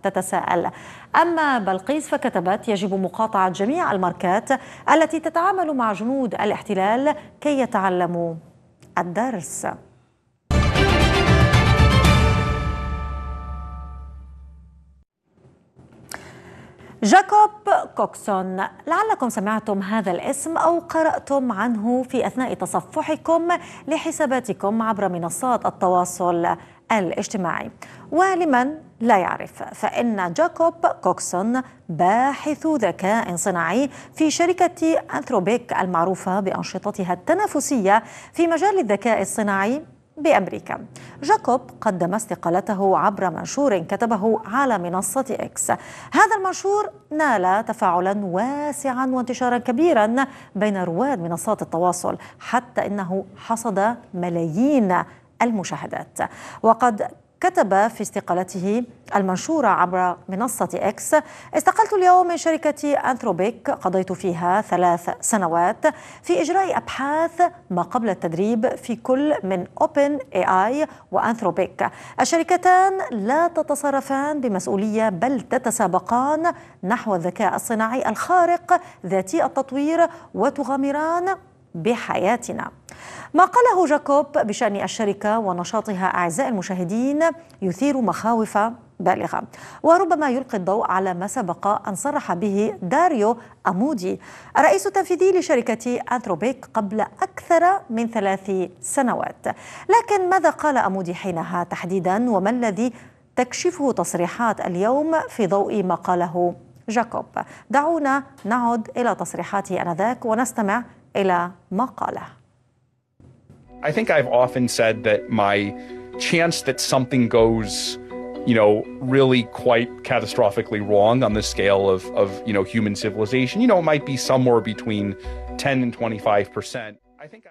تتساءل. أما بلقيس فكتبت: يجب مقاطعة جميع الماركات التي تتعامل مع جنود الاحتلال كي يتعلموا الدرس. جاكوب كوكسون، لعلكم سمعتم هذا الاسم أو قرأتم عنه في أثناء تصفحكم لحساباتكم عبر منصات التواصل الاجتماعي. ولمن لا يعرف، فإن جاكوب كوكسون باحث ذكاء صناعي في شركة أنثروبيك المعروفة بأنشطتها التنافسية في مجال الذكاء الصناعي بأمريكا. جاكوب قدم استقالته عبر منشور كتبه على منصة إكس. هذا المنشور نال تفاعلا واسعا وانتشارا كبيرا بين رواد منصات التواصل، حتى إنه حصد ملايين المشاهدات. وقد كتب في استقالته المنشورة عبر منصة إكس: استقلت اليوم من شركة أنثروبيك، قضيت فيها 3 سنوات في إجراء أبحاث ما قبل التدريب في كل من أوبن AI وأنثروبيك. الشركتان لا تتصرفان بمسؤولية بل تتسابقان نحو الذكاء الصناعي الخارق ذاتي التطوير وتغامران بحياتنا. ما قاله جاكوب بشأن الشركة ونشاطها أعزائي المشاهدين يثير مخاوف بالغة، وربما يلقي الضوء على ما سبق أن صرح به داريو أمودي الرئيس التنفيذي لشركة أنثروبيك قبل أكثر من 3 سنوات. لكن ماذا قال أمودي حينها تحديدا، وما الذي تكشفه تصريحات اليوم في ضوء ما قاله جاكوب؟ دعونا نعد إلى تصريحاته آنذاك ونستمع إلى ما قاله. I think I've often said that my chance that something goes, really quite catastrophically wrong on the scale of human civilization, it might be somewhere between 10 and 25%. I think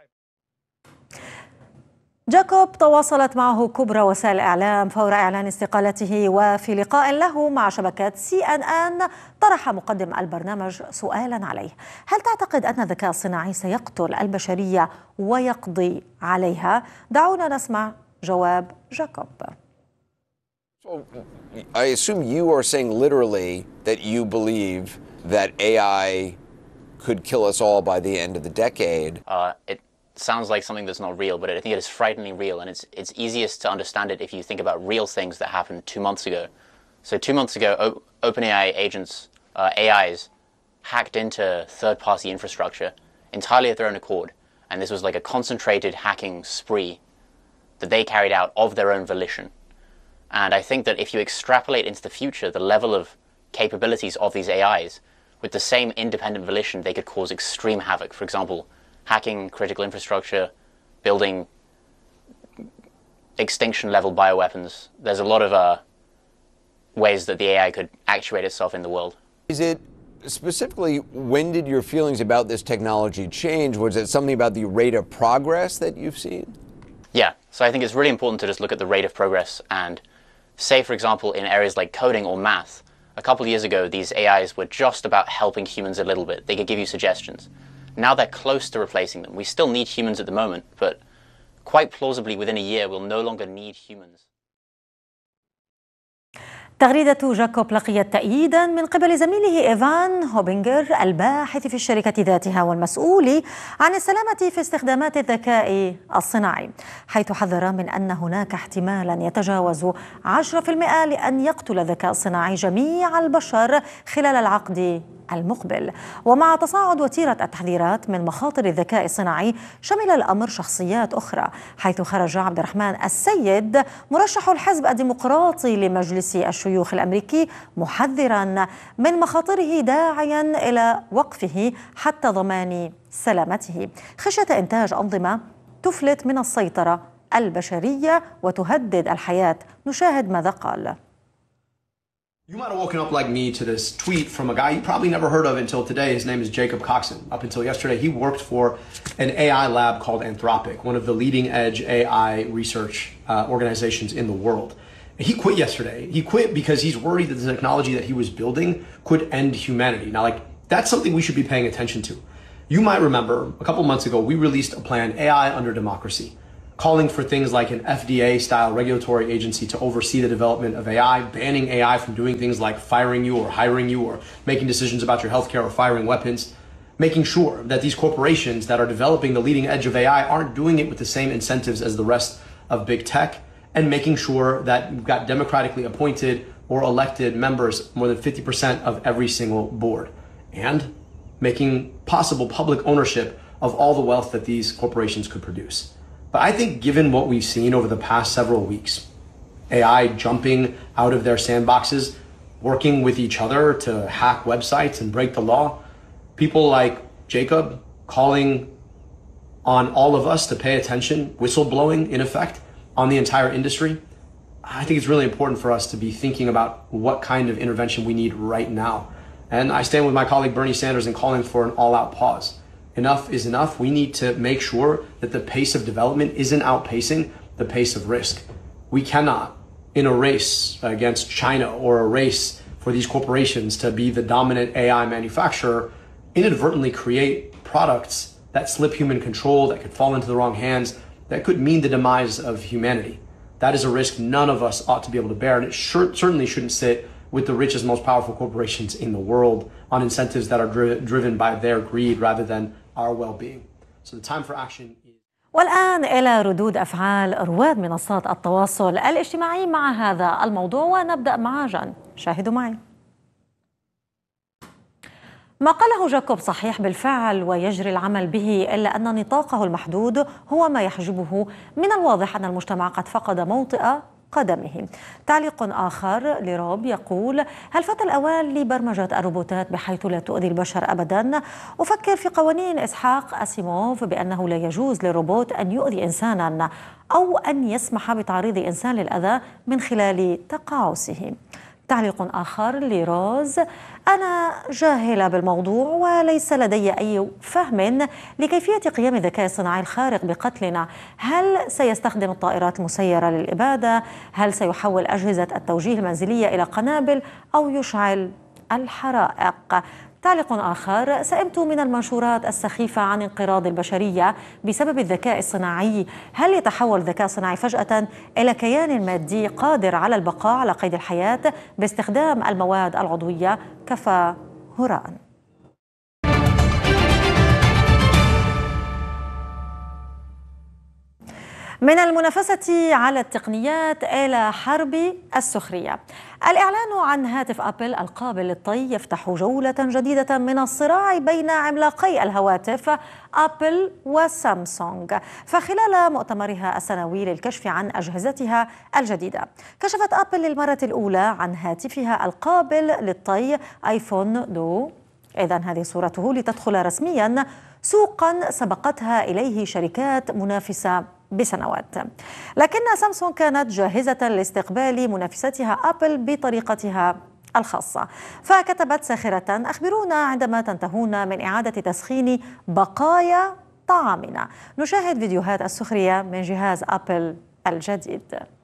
جاكوب تواصلت معه كبرى وسائل الإعلام فور إعلان استقالته، وفي لقاء له مع شبكة CNN طرح مقدم البرنامج سؤالا عليه: هل تعتقد أن الذكاء الصناعي سيقتل البشرية ويقضي عليها؟ دعونا نسمع جواب جاكوب. So, I assume you are saying literally that you believe that AI could kill us all by the end of the decade. It sounds like something that's not real, but I think it is frighteningly real, and it's easiest to understand it if you think about real things that happened 2 months ago. So 2 months ago, OpenAI agents, AIs, hacked into third-party infrastructure entirely of their own accord, and this was like a concentrated hacking spree that they carried out of their own volition. And I think that if you extrapolate into the future, the level of capabilities of these AIs, with the same independent volition, they could cause extreme havoc. For example, hacking critical infrastructure, building extinction-level bioweapons. There's a lot of ways that the AI could actuate itself in the world. Is it specifically, when did your feelings about this technology change? Was it something about the rate of progress that you've seen? Yeah, so I think it's really important to just look at the rate of progress and say, for example, in areas like coding or math, a couple of years ago, these AIs were just about helping humans a little bit. They could give you suggestions. Now they're close to replacing them. We still need humans at the moment, but quite plausibly within a year, we'll no longer need humans. تغريدة جاكوب لقيت تأييدا من قبل زميله إيفان هوبينغر الباحث في الشركة ذاتها والمسؤول عن السلامة في استخدامات الذكاء الصناعي، حيث حذر من أن هناك احتمالا يتجاوز 10% لأن يقتل الذكاء الصناعي جميع البشر خلال العقد المقبل. ومع تصاعد وتيرة التحذيرات من مخاطر الذكاء الصناعي، شمل الأمر شخصيات أخرى، حيث خرج عبد الرحمن السيد مرشح الحزب الديمقراطي لمجلس الشيوخ الأمريكي محذرا من مخاطره، داعيا إلى وقفه حتى ضمان سلامته، خشية إنتاج أنظمة تفلت من السيطرة البشرية وتهدد الحياة. نشاهد ماذا قال. You might have woken up like me to this tweet from a guy you probably never heard of until today. His name is Jacob Coxon. Up until yesterday, he worked for an AI lab called Anthropic, one of the leading edge AI research organizations in the world. He quit yesterday. He quit because he's worried that the technology that he was building could end humanity. Now, that's something we should be paying attention to. You might remember a couple months ago, we released a plan, AI Under Democracy. calling for things like an FDA-style regulatory agency to oversee the development of AI, banning AI from doing things like firing you or hiring you or making decisions about your healthcare or firing weapons, making sure that these corporations that are developing the leading edge of AI aren't doing it with the same incentives as the rest of big tech, and making sure that we've got democratically appointed or elected members, more than 50% of every single board, and making possible public ownership of all the wealth that these corporations could produce. But I think given what we've seen over the past several weeks, AI jumping out of their sandboxes, working with each other to hack websites and break the law, people like Jacob calling on all of us to pay attention, whistleblowing in effect on the entire industry, I think it's really important for us to be thinking about what kind of intervention we need right now. And I stand with my colleague Bernie Sanders in calling for an all-out pause. Enough is enough. We need to make sure that the pace of development isn't outpacing the pace of risk. We cannot, in a race against China or a race for these corporations to be the dominant AI manufacturer, inadvertently create products that slip human control, that could fall into the wrong hands, that could mean the demise of humanity. That is a risk none of us ought to be able to bear, and it certainly shouldn't sit with the richest, most powerful corporations in the world on incentives that are driven by their greed rather than our well-being. So the time for action is... والآن إلى ردود أفعال رواد منصات التواصل الاجتماعي مع هذا الموضوع، ونبدأ مع جان. شاهدوا معي. ما قاله جاكوب صحيح بالفعل ويجري العمل به، إلا أن نطاقه المحدود هو ما يحجبه. من الواضح أن المجتمع قد فقد موطئ قدمه. تعليق آخر لروب يقول: هل فات الأوان لبرمجة الروبوتات بحيث لا تؤذي البشر أبدا؟ أفكر في قوانين إسحاق أسيموف بأنه لا يجوز للروبوت أن يؤذي إنسانا أو أن يسمح بتعريض إنسان للأذى من خلال تقاعسه. تعليق آخر لروز: أنا جاهلة بالموضوع وليس لدي أي فهم لكيفية قيام الذكاء الصناعي الخارق بقتلنا. هل سيستخدم الطائرات المسيرة للإبادة؟ هل سيحول أجهزة التوجيه المنزلية إلى قنابل أو يشعل الحرائق؟ تعليق آخر: سئمت من المنشورات السخيفة عن انقراض البشرية بسبب الذكاء الصناعي. هل يتحول الذكاء الصناعي فجأة إلى كيان مادي قادر على البقاء على قيد الحياة باستخدام المواد العضوية؟ كفى هراء. من المنافسة على التقنيات إلى حرب السخرية. الإعلان عن هاتف أبل القابل للطي يفتح جولة جديدة من الصراع بين عملاقي الهواتف أبل وسامسونج. فخلال مؤتمرها السنوي للكشف عن أجهزتها الجديدة، كشفت أبل للمرة الأولى عن هاتفها القابل للطي آيفون 2. إذن هذه صورته لتدخل رسميا سوقا سبقتها إليه شركات منافسة بسنوات، لكن سامسونج كانت جاهزة لاستقبال منافستها أبل بطريقتها الخاصة. فكتبت ساخرة: أخبرونا عندما تنتهون من إعادة تسخين بقايا طعامنا. نشاهد فيديوهات السخرية من جهاز أبل الجديد.